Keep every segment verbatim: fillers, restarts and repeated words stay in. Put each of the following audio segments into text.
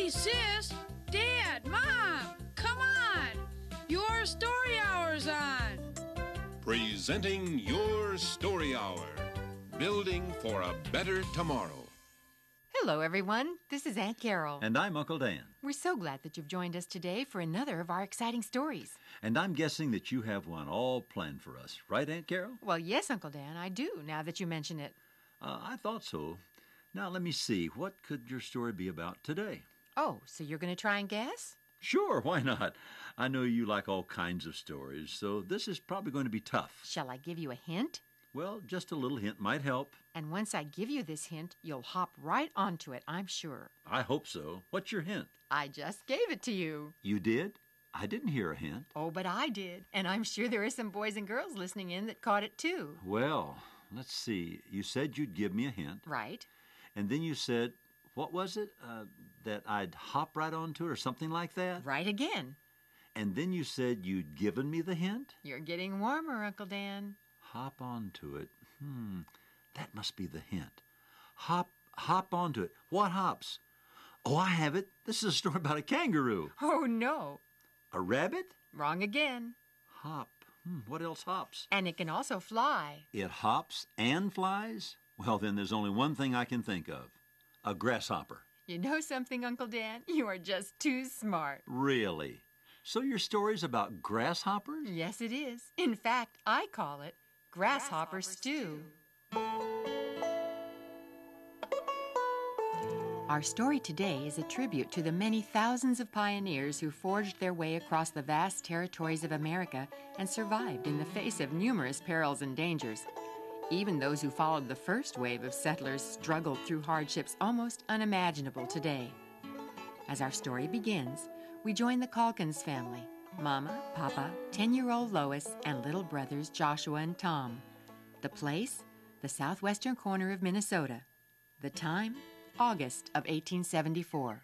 Hey, sis, Dad, Mom, come on. Your story hour's on. Presenting Your Story Hour. Building for a better tomorrow. Hello, everyone. This is Aunt Carol. And I'm Uncle Dan. We're so glad that you've joined us today for another of our exciting stories. And I'm guessing that you have one all planned for us, right, Aunt Carol? Well, yes, Uncle Dan, I do, now that you mention it. Uh, I thought so. Now, let me see. What could your story be about today? Oh, so you're going to try and guess? Sure, why not? I know you like all kinds of stories, so this is probably going to be tough. Shall I give you a hint? Well, just a little hint might help. And once I give you this hint, you'll hop right onto it, I'm sure. I hope so. What's your hint? I just gave it to you. You did? I didn't hear a hint. Oh, but I did. And I'm sure there are some boys and girls listening in that caught it too. Well, let's see. You said you'd give me a hint. Right. And then you said, what was it? Uh, that I'd hop right onto it or something like that? Right again. And then you said you'd given me the hint? You're getting warmer, Uncle Dan. Hop onto it. Hmm, that must be the hint. Hop, hop onto it. What hops? Oh, I have it. This is a story about a kangaroo. Oh, no. A rabbit? Wrong again. Hop. Hmm, what else hops? And it can also fly. It hops and flies? Well, then there's only one thing I can think of. A grasshopper. You know something, Uncle Dan? You are just too smart. Really? So your story's about grasshoppers? Yes, it is. In fact, I call it Grasshopper Stew. Our story today is a tribute to the many thousands of pioneers who forged their way across the vast territories of America and survived in the face of numerous perils and dangers. Even those who followed the first wave of settlers struggled through hardships almost unimaginable today. As our story begins, we join the Calkins family, Mama, Papa, ten-year-old Lois, and little brothers Joshua and Tom. The place, the southwestern corner of Minnesota. The time, August of eighteen seventy-four.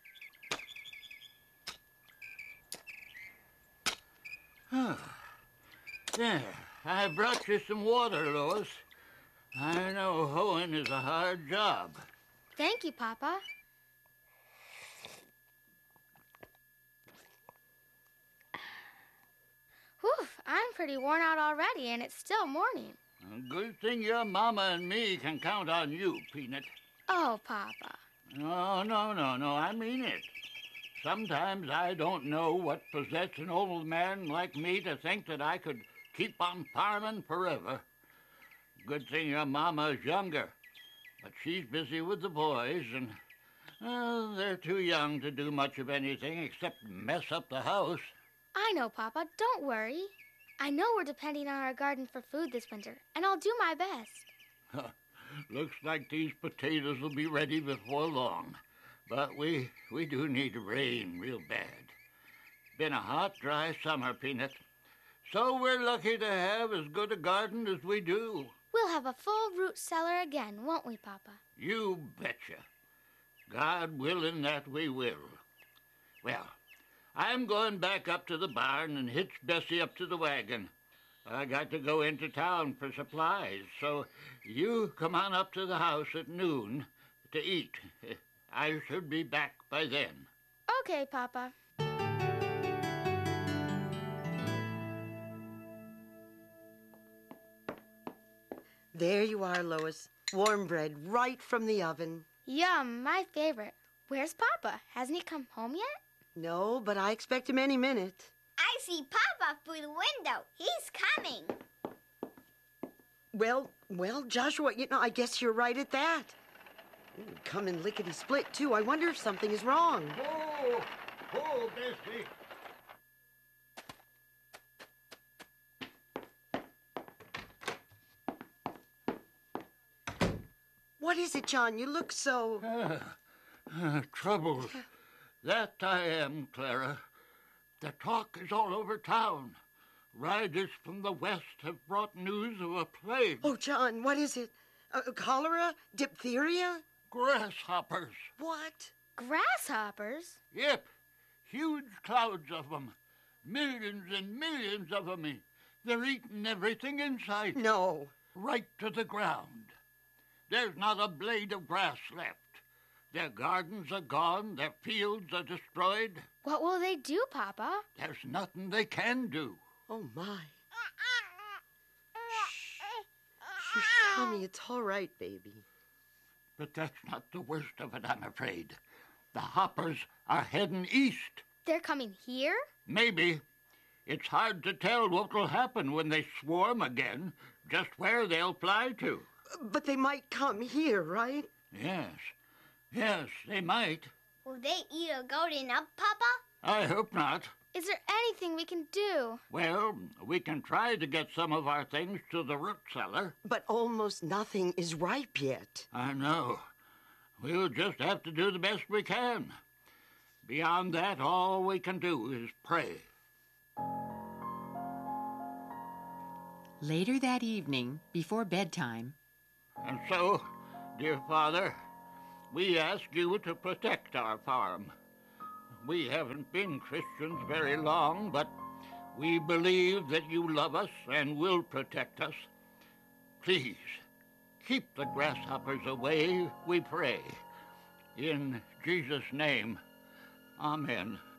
There, I brought you some water, Lois. I know hoeing is a hard job. Thank you, Papa. Whew, I'm pretty worn out already, and it's still morning. A good thing your mama and me can count on you, Peanut. Oh, Papa. No, no, no, no, I mean it. Sometimes I don't know what possessed an old man like me to think that I could keep on farming forever. Good thing your mama's younger, but she's busy with the boys, and uh, they're too young to do much of anything except mess up the house. I know, Papa. Don't worry. I know we're depending on our garden for food this winter, and I'll do my best. Looks like these potatoes will be ready before long. But we we do need rain real bad. Been a hot, dry summer, Peanut. So we're lucky to have as good a garden as we do. We'll have a full root cellar again, won't we, Papa? You betcha. God willing, that we will. Well, I'm going back up to the barn and hitch Bessie up to the wagon. I got to go into town for supplies, so you come on up to the house at noon to eat. I should be back by then. Okay, Papa. There you are, Lois. Warm bread right from the oven. Yum, my favorite. Where's Papa? Hasn't he come home yet? No, but I expect him any minute. I see Papa through the window. He's coming. Well, well, Joshua, you know, I guess you're right at that. Ooh, coming lickety-split, too. I wonder if something is wrong. Oh, oh, Bessie. What is it, John? You look so... Uh, uh, trouble. That I am, Clara. The talk is all over town. Riders from the west have brought news of a plague. Oh, John, what is it? Uh, cholera? Diphtheria? Grasshoppers. What? Grasshoppers? Yep. Huge clouds of them. Millions and millions of them. They're eating everything in sight. No. Right to the ground. There's not a blade of grass left. Their gardens are gone, their fields are destroyed. What will they do, Papa? There's nothing they can do. Oh, my. Shh, Tommy, it's all right, baby. But that's not the worst of it, I'm afraid. The hoppers are heading east. They're coming here? Maybe. It's hard to tell what will happen when they swarm again, just where they'll fly to. But they might come here, right? Yes. Yes, they might. Will they eat a golden up, Papa? I hope not. Is there anything we can do? Well, we can try to get some of our things to the root cellar. But almost nothing is ripe yet. I know. We'll just have to do the best we can. Beyond that, all we can do is pray. Later that evening, before bedtime, And so, dear Father, we ask you to protect our farm. We haven't been Christians very long, but we believe that you love us and will protect us. Please, keep the grasshoppers away, we pray. In Jesus' name, amen.